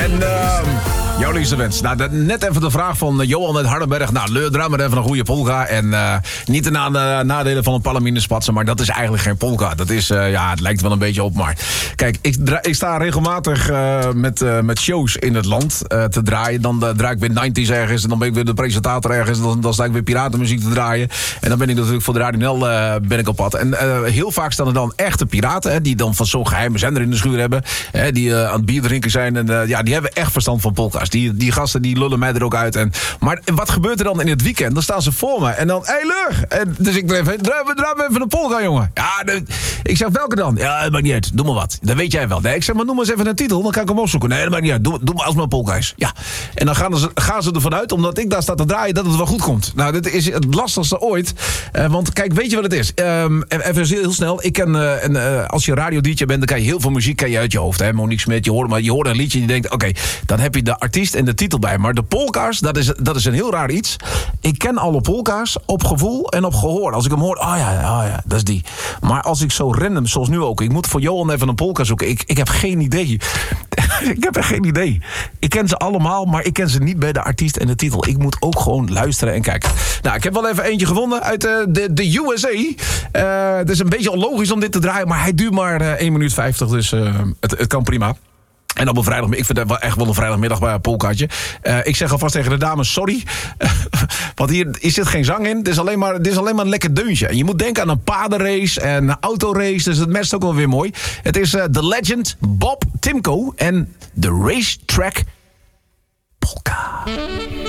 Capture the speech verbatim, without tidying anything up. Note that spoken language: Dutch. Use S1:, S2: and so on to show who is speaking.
S1: En uh, jouw liefste wens. Nou, net even de vraag van Johan uit Hardenberg. Nou, leur, draai maar even een goede polka. En uh, niet de na- nadelen van een palamine-spatsen, maar dat is eigenlijk geen polka. Dat is, uh, ja, het lijkt wel een beetje op, maar... Kijk, ik, dra- ik sta regelmatig uh, met, uh, met shows in het land uh, te draaien. Dan uh, draai ik weer nineties ergens en dan ben ik weer de presentator ergens. En dan, dan sta ik weer piratenmuziek te draaien. En dan ben ik natuurlijk voor de Radio N L uh, ben ik op pad. En uh, heel vaak staan er dan echte piraten, hè, die dan van zo'n geheime zender in de schuur hebben. Hè, die uh, aan het bier drinken zijn. En uh, ja, die hebben echt verstand van polka's. Die, die gasten die lullen mij er ook uit. En, maar wat gebeurt er dan in het weekend? Dan staan ze voor me. En dan, hé, hey, Leur! En dus ik draai even, draai, draai even een polka, jongen. Ja, de, ik zeg, welke dan? Ja, dat maakt niet uit. Doe maar wat. Dat weet jij wel. Nee, ik zeg, maar noem maar eens even een titel. Dan kan ik hem opzoeken. Nee, dat maakt niet uit. Doe, doe maar als mijn polka is. Ja. En dan gaan ze, gaan ze ervan uit, omdat ik daar sta te draaien, dat het wel goed komt. Nou, dit is het lastigste ooit. Uh, want kijk, weet je wat het is? Um, even heel, heel snel. Ik ken, uh, en, uh, als je radio-dj bent, dan kan je heel veel muziek ken je uit je hoofd. Hè? Monique Smit, je hoort, maar je hoort een liedje en je denkt, oké, okay, dan heb je de artiest en de titel bij. Maar de polka's, dat is, dat is een heel raar iets. Ik ken alle polka's op gevoel en op gehoor. Als ik hem hoor, oh ja, oh ja, dat is die. Maar als ik zo random, zoals nu ook, ik moet voor Johan even een polka zoeken. Ik, ik heb geen idee. Ik heb echt geen idee. Ik ken ze allemaal, maar ik ken ze niet bij de artiest en de titel. Ik moet ook gewoon luisteren en kijken. Nou, ik heb wel even eentje gevonden uit uh, de, de U S A. Uh, het is een beetje onlogisch om dit te draaien, maar hij duurt maar uh, één minuut vijftig, dus uh, het, het kan prima. En op een vrijdag, ik vind het wel echt wel een vrijdagmiddag bij een polkaatje. Uh, ik zeg alvast tegen de dames, sorry. Want hier is zit geen zang in. Het is, alleen maar, het is alleen maar een lekker deuntje. En je moet denken aan een paardenrace en een autorace. Dus het mest ook wel weer mooi. Het is uh, The Legend, Bob Timko en de Racetrack Polka.